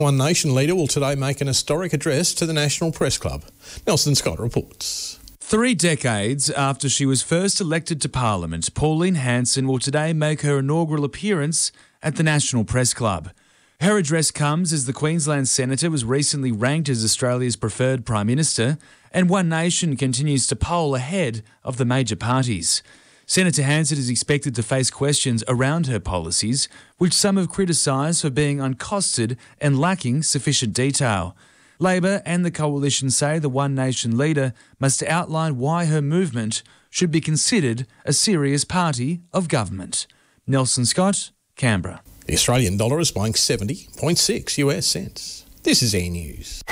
One Nation leader will today make an historic address to the National Press Club. Nelson Scott reports. 3 decades after she was first elected to Parliament, Pauline Hanson will today make her inaugural appearance at the National Press Club. Her address comes as the Queensland Senator was recently ranked as Australia's preferred Prime Minister, and One Nation continues to poll ahead of the major parties. Senator Hanson is expected to face questions around her policies, which some have criticised for being uncosted and lacking sufficient detail. Labor and the Coalition say the One Nation leader must outline why her movement should be considered a serious party of government. Nelson Scott, Canberra. The Australian dollar is buying 70.6 US cents. This is Air News.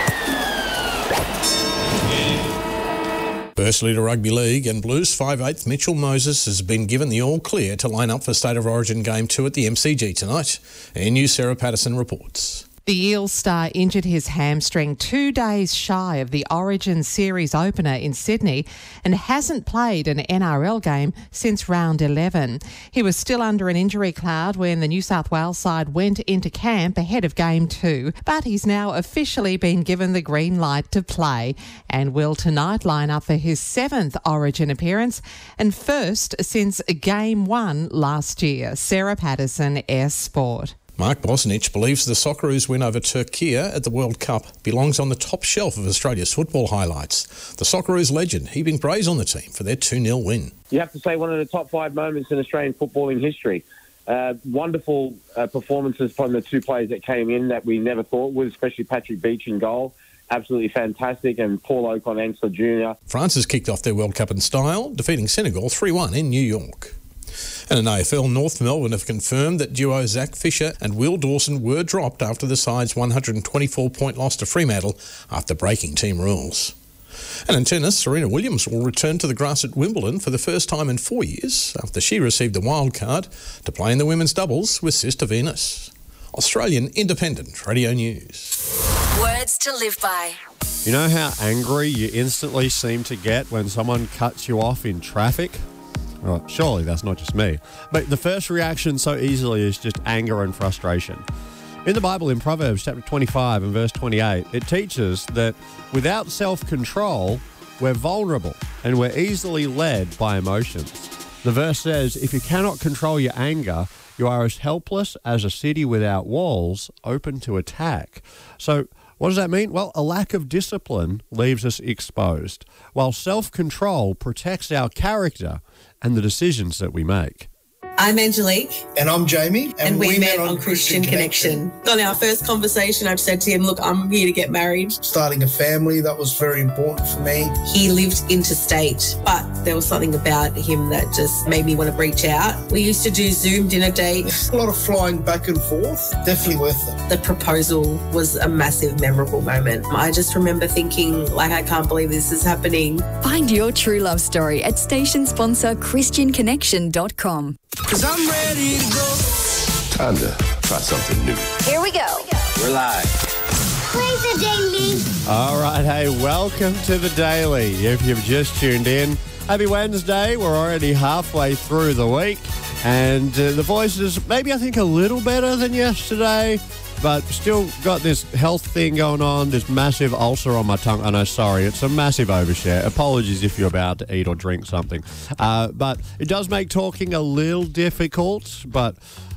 First Leader Rugby League and Blues 5/8 Mitchell Moses has been given the all-clear to line up for State of Origin Game 2 at the MCG tonight. Air News' Sarah Patterson reports. The Eels star injured his hamstring 2 days shy of the Origin Series opener in Sydney and hasn't played an NRL game since round 11. He was still under an injury cloud when the New South Wales side went into camp ahead of Game 2, but he's now officially been given the green light to play and will tonight line up for his 7th Origin appearance and first since Game 1 last year. Sarah Patterson, S Sport. Mark Bosnich believes the Socceroos win over Turkey at the World Cup belongs on the top shelf of Australia's football highlights. The Socceroos legend heaping praise on the team for their 2-0 win. You have to say one of the top 5 moments in Australian footballing history. Wonderful performances from the 2 players that came in that we never thought would, especially Patrick Beach in goal. Absolutely fantastic, and Paul Okon-Ansler Jr. France has kicked off their World Cup in style, defeating Senegal 3-1 in New York. And in AFL, North Melbourne have confirmed that duo Zach Fisher and Will Dawson were dropped after the side's 124-point loss to Fremantle after breaking team rules. And in tennis, Serena Williams will return to the grass at Wimbledon for the first time in 4 years after she received a wild card to play in the women's doubles with Sister Venus. Australian Independent Radio News. Words to live by. You know how angry you instantly seem to get when someone cuts you off in traffic? Well, surely that's not just me. But the first reaction so easily is just anger and frustration. In the Bible, in Proverbs chapter 25 and verse 28, it teaches that without self-control, we're vulnerable and we're easily led by emotions. The verse says, if you cannot control your anger, you are as helpless as a city without walls, open to attack. So what does that mean? Well, a lack of discipline leaves us exposed, while self-control protects our character and the decisions that we make. I'm Angelique. And I'm Jamie. And we met on Christian Connection. On our first conversation, I've said to him, look, I'm here to get married. Starting a family, that was very important for me. He lived interstate, but there was something about him that just made me want to reach out. We used to do Zoom dinner dates. A lot of flying back and forth. Definitely worth it. The proposal was a massive, memorable moment. I just remember thinking, like, I can't believe this is happening. Find your true love story at station sponsor ChristianConnection.com. 'Cause I'm ready to go. Time to try something new. Here we go. We're live. Praise the Daily. All right, hey, welcome to the Daily. If you've just tuned in, happy Wednesday. We're already halfway through the week, and the voice is maybe, I think, a little better than yesterday, but still got this health thing going on, this massive ulcer on my tongue. I know, sorry, it's a massive overshare. Apologies if you're about to eat or drink something. But it does make talking a little difficult, but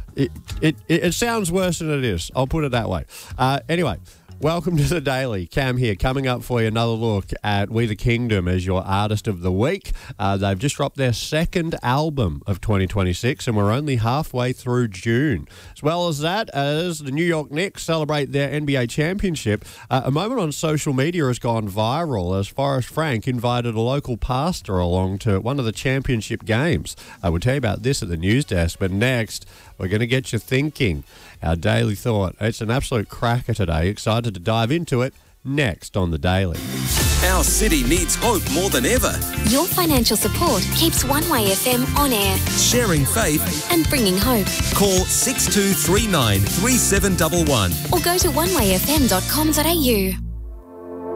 it sounds worse than it is. I'll put it that way. Anyway, welcome to the Daily. Cam here, coming up for you another look at We the Kingdom as your Artist of the Week. They've just dropped their 2nd album of 2026, and we're only halfway through June. As well as that, as the New York Knicks celebrate their NBA championship, a moment on social media has gone viral as Forrest Frank invited a local pastor along to one of the championship games. We'll tell you about this at the news desk, but next, we're going to get you thinking. Our Daily Thought. It's an absolute cracker today. Excited to dive into it next on The Daily. Our city needs hope more than ever. Your financial support keeps One Way FM on air. Sharing faith and bringing hope. Call 6239 3711 or go to onewayfm.com.au.